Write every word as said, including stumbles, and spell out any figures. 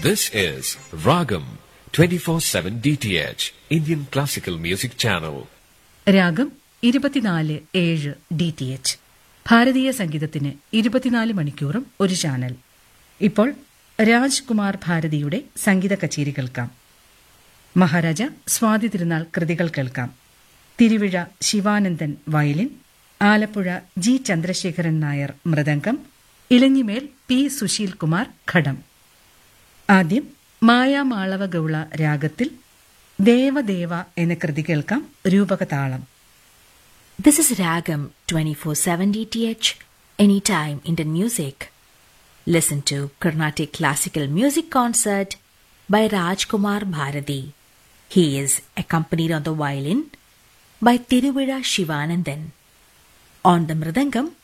This is Ragam twenty-four seven D T H, Indian Classical Music Channel. രാഗം ഇരുപത്തിനാല് ഏഴ് D T H, ഭാരതീയ സംഗീതത്തിന് ഇരുപത്തിനാല് മണിക്കൂറും ഒരു ചാനൽ. ഇപ്പോൾ രാജ്കുമാർ ഭാരതിയുടെ സംഗീത കച്ചേരി കേൾക്കാം. മഹാരാജ സ്വാതി തിരുനാൾ കൃതികൾ കേൾക്കാം. Thiruvizha Sivanandan violin, Alappuzha G Chandrasekharan Nair mridangam, Elanjimel P Sushil Kumar ഘടം. ആദ്യം മായാമാളവ ഗൌള രാഗത്തിൽ ദേവദേവ എന്ന കൃതി കേൾക്കാം. രൂപകതാളം. This is Ragam twenty-four seven D T H, anytime Indian music. Listen to Carnatic Classical Music Concert by Rajkumar Bharati. He is accompanied on the violin by Tiruvira Shivanandan. On the mridangam,